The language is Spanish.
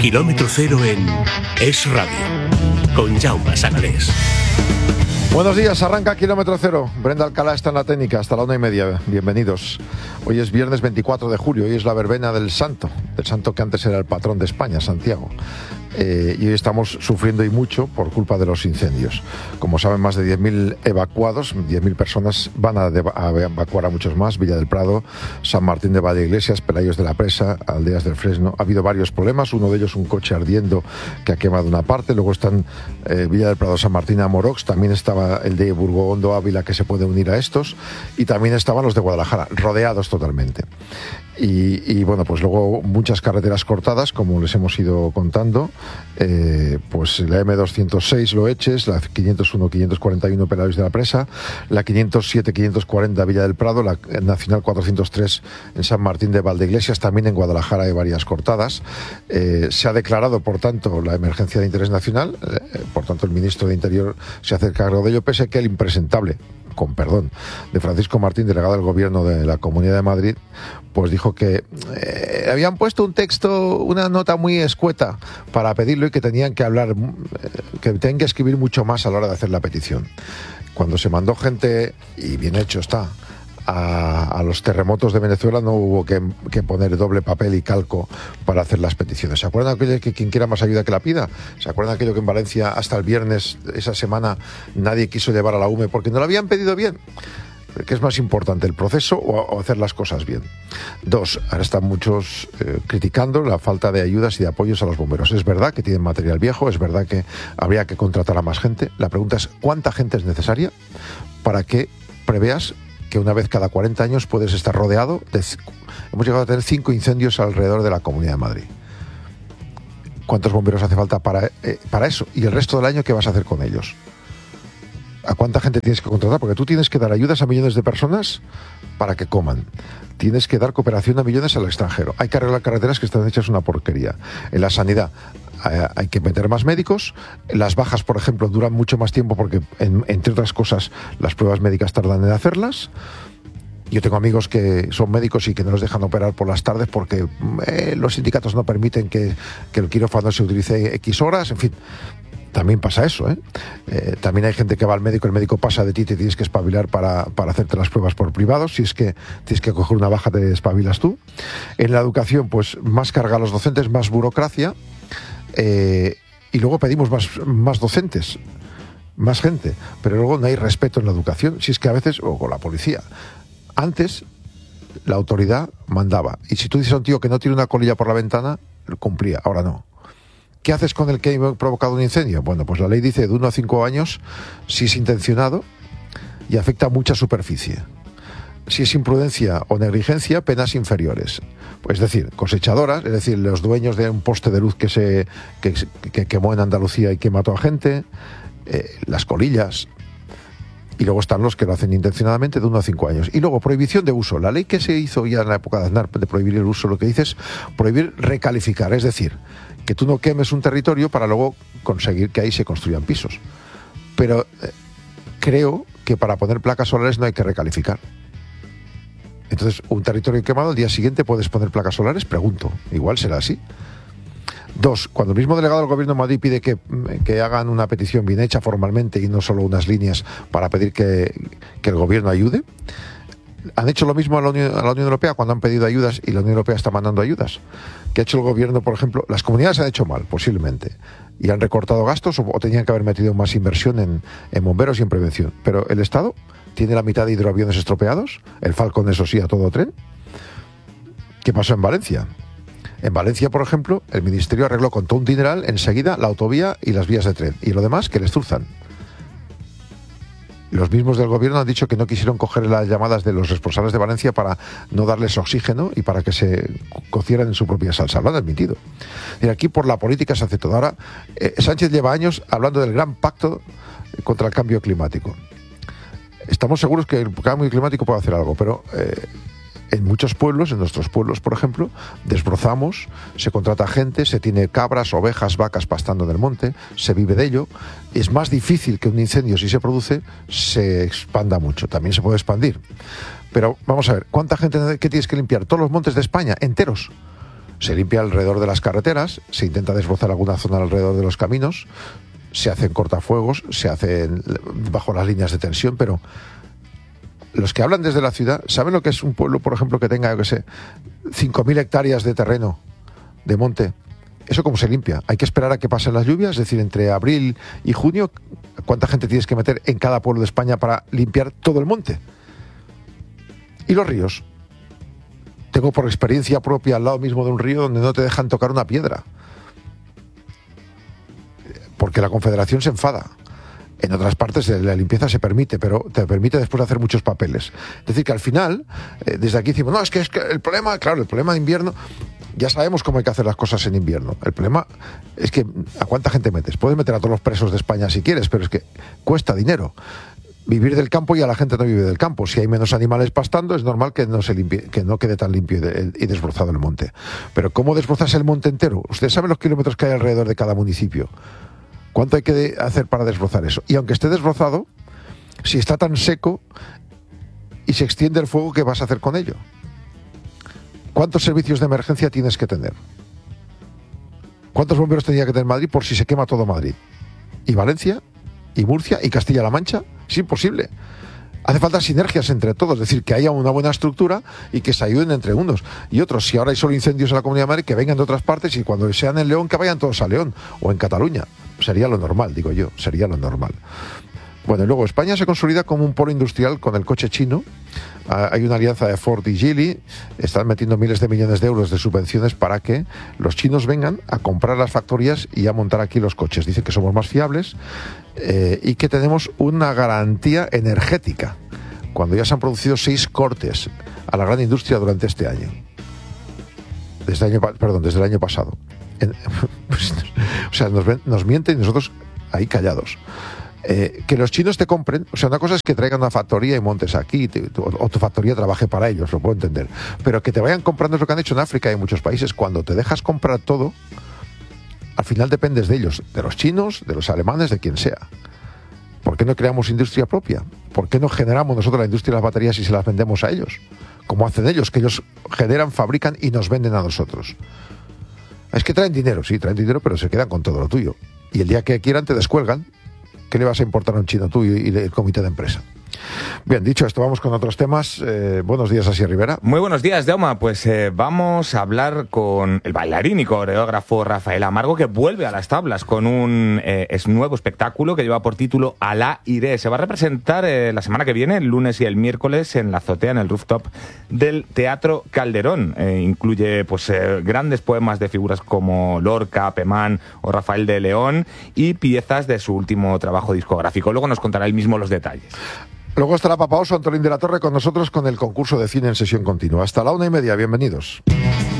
Kilómetro Cero en Es Radio, con Jaume Sagalés. Buenos días, arranca Kilómetro Cero. Brenda Alcalá está en la técnica hasta la 1:30. Bienvenidos. Hoy es viernes 24 de julio, hoy es la verbena del santo que antes era el patrón de España, Santiago. Y hoy estamos sufriendo y mucho por culpa de los incendios. Como saben, más de 10.000 evacuados, 10.000 personas van a evacuar a muchos más. Villa del Prado, San Martín de Valdeiglesias, Pelayos de la Presa, Aldeas del Fresno. Ha habido varios problemas, uno de ellos un coche ardiendo que ha quemado una parte. Luego están Villa del Prado, San Martín, Amorox. También estaba el de Burgondo, Ávila, que se puede unir a estos. Y también estaban los de Guadalajara, rodeados totalmente. Y bueno, pues luego muchas carreteras cortadas, como les hemos ido contando, pues la M206 Loeches, la 501-541 Pelayos de la Presa, la 507-540 Villa del Prado, la Nacional 403 en San Martín de Valdeiglesias, también en Guadalajara hay varias cortadas. Se ha declarado, por tanto, la emergencia de interés nacional, por tanto el ministro de Interior se hace cargo de ello, pese a que el impresentable, con perdón, de Francisco Martín, delegado del Gobierno de la Comunidad de Madrid, pues dijo que habían puesto un texto, una nota muy escueta para pedirlo y que tenían que hablar, que tenían que escribir mucho más a la hora de hacer la petición. Cuando se mandó gente, y bien hecho está, a los terremotos de Venezuela, no hubo que poner doble papel y calco para hacer las peticiones. ¿Se acuerdan aquello que quien quiera más ayuda que la pida? ¿Se acuerdan aquello que en Valencia hasta el viernes, esa semana, nadie quiso llevar a la UME porque no lo habían pedido bien? ¿Qué es más importante, el proceso o hacer las cosas bien? Dos, ahora están muchos criticando la falta de ayudas y de apoyos a los bomberos. Es verdad que tienen material viejo, es verdad que habría que contratar a más gente. La pregunta es, ¿cuánta gente es necesaria para que preveas que una vez cada 40 años puedes estar rodeado de... Hemos llegado a tener 5 incendios alrededor de la Comunidad de Madrid. ¿Cuántos bomberos hace falta para eso? ¿Y el resto del año qué vas a hacer con ellos? ¿A cuánta gente tienes que contratar? Porque tú tienes que dar ayudas a millones de personas para que coman. Tienes que dar cooperación a millones al extranjero. Hay que arreglar carreteras que están hechas una porquería. En la sanidad hay que meter más médicos. Las bajas, por ejemplo, duran mucho más tiempo porque, entre otras cosas, las pruebas médicas tardan en hacerlas. Yo tengo amigos que son médicos y que no los dejan operar por las tardes porque los sindicatos no permiten que el quirófano se utilice X horas, en fin. También pasa eso, también hay gente que va al médico, el médico pasa de ti, te tienes que espabilar para hacerte las pruebas por privados. Si es que tienes que coger una baja, te espabilas tú. En la educación, pues más carga a los docentes, más burocracia, y luego pedimos más docentes, más gente, pero luego no hay respeto en la educación. Si es que a veces, o con la policía, antes la autoridad mandaba, y si tú dices a un tío que no tiene una colilla por la ventana, cumplía, ahora no. ¿Qué haces con el que ha provocado un incendio? Bueno, pues la ley dice de 1 a 5 años si es intencionado y afecta a mucha superficie. Si es imprudencia o negligencia, penas inferiores. Pues es decir, cosechadoras, es decir, los dueños de un poste de luz que quemó en Andalucía y que mató a gente, las colillas. Y luego están los que lo hacen intencionadamente de 1 a 5 años. Y luego, prohibición de uso. La ley que se hizo ya en la época de Aznar de prohibir el uso, lo que dice es prohibir recalificar. Es decir, que tú no quemes un territorio para luego conseguir que ahí se construyan pisos. Pero creo que para poner placas solares no hay que recalificar. Entonces, un territorio quemado, al día siguiente puedes poner placas solares, pregunto. Igual será así. Dos, cuando el mismo delegado del Gobierno de Madrid pide que hagan una petición bien hecha formalmente y no solo unas líneas para pedir que el Gobierno ayude, han hecho lo mismo a la Unión Europea cuando han pedido ayudas y la Unión Europea está mandando ayudas. ¿Qué ha hecho el Gobierno, por ejemplo? Las comunidades han hecho mal, posiblemente, y han recortado gastos o tenían que haber metido más inversión en bomberos y en prevención. Pero el Estado tiene la mitad de hidroaviones estropeados, el Falcon, eso sí, a todo tren. ¿Qué pasó en Valencia? En Valencia, por ejemplo, el Ministerio arregló con todo un dineral enseguida la autovía y las vías de tren. Y lo demás, que les truzan. Los mismos del Gobierno han dicho que no quisieron coger las llamadas de los responsables de Valencia para no darles oxígeno y para que se cocieran en su propia salsa. Lo han admitido. Y aquí por la política se hace todo. Ahora, Sánchez lleva años hablando del gran pacto contra el cambio climático. Estamos seguros que el cambio climático puede hacer algo, pero... en muchos pueblos, en nuestros pueblos, por ejemplo, desbrozamos, se contrata gente, se tiene cabras, ovejas, vacas pastando en el monte, se vive de ello. Es más difícil que un incendio, si se produce, se expanda mucho. También se puede expandir. Pero vamos a ver, ¿cuánta gente que tienes que limpiar? Todos los montes de España, enteros. Se limpia alrededor de las carreteras, se intenta desbrozar alguna zona alrededor de los caminos, se hacen cortafuegos, se hacen bajo las líneas de tensión, pero los que hablan desde la ciudad, ¿saben lo que es un pueblo, por ejemplo, que tenga, yo qué sé, 5.000 hectáreas de terreno, de monte? ¿Eso cómo se limpia? Hay que esperar a que pasen las lluvias, es decir, entre abril y junio, ¿cuánta gente tienes que meter en cada pueblo de España para limpiar todo el monte? ¿Y los ríos? Tengo por experiencia propia al lado mismo de un río donde no te dejan tocar una piedra, porque la Confederación se enfada. En otras partes la limpieza se permite, pero te permite después hacer muchos papeles. Es decir, que al final, desde aquí decimos, no, es que el problema, claro, el problema de invierno, ya sabemos cómo hay que hacer las cosas en invierno. El problema es que, ¿a cuánta gente metes? Puedes meter a todos los presos de España si quieres, pero es que cuesta dinero. Vivir del campo, y a la gente no vive del campo. Si hay menos animales pastando, es normal que no se limpie, que no quede tan limpio y desbrozado el monte. Pero ¿cómo desbrozas el monte entero? Ustedes saben los kilómetros que hay alrededor de cada municipio. ¿Cuánto hay que hacer para desbrozar eso? Y aunque esté desbrozado, si está tan seco y se extiende el fuego, ¿qué vas a hacer con ello? ¿Cuántos servicios de emergencia tienes que tener? ¿Cuántos bomberos tendría que tener Madrid por si se quema todo Madrid? ¿Y Valencia? ¿Y Murcia? ¿Y Castilla-La Mancha? Es imposible. Hace falta sinergias entre todos, es decir, que haya una buena estructura y que se ayuden entre unos y otros. Si ahora hay solo incendios en la Comunidad de Madrid, que vengan de otras partes, y cuando sean en León, que vayan todos a León o en Cataluña. Sería lo normal, digo yo, sería lo normal. Bueno, y luego España se consolida como un polo industrial con el coche chino. Hay una alianza de Ford y Geely, están metiendo miles de millones de euros de subvenciones para que los chinos vengan a comprar las factorías y a montar aquí los coches. Dicen que somos más fiables y que tenemos una garantía energética, cuando ya se han producido 6 cortes a la gran industria durante este año. Desde el año pasado. O sea, nos mienten y nosotros ahí callados. Que los chinos te compren, o sea, una cosa es que traigan una factoría y montes aquí, o tu factoría trabaje para ellos, lo puedo entender, pero que te vayan comprando es lo que han hecho en África y en muchos países. Cuando te dejas comprar todo, al final dependes de ellos, de los chinos, de los alemanes, de quien sea. ¿Por qué no creamos industria propia? ¿Por qué no generamos nosotros la industria de las baterías y se las vendemos a ellos? Como hacen ellos, que ellos generan, fabrican y nos venden a nosotros. Es que traen dinero, sí, traen dinero, pero se quedan con todo lo tuyo. Y el día que quieran te descuelgan. ¿Qué le vas a importar a un chino tú y el comité de empresa? Bien, dicho esto, vamos con otros temas. Buenos días, Asier Rivera. Muy buenos días, Jaume. Pues vamos a hablar con el bailarín y coreógrafo Rafael Amargo, que vuelve a las tablas con un nuevo espectáculo que lleva por título Alá iré. Se va a representar la semana que viene, el lunes y el miércoles, en la azotea, en el rooftop del Teatro Calderón. Incluye pues grandes poemas de figuras como Lorca, Pemán o Rafael de León y piezas de su último trabajo discográfico. Luego nos contará él mismo los detalles. Luego estará Papa Oso, Antolín de la Torre, con nosotros con el concurso de cine en sesión continua. Hasta la 1:30, bienvenidos.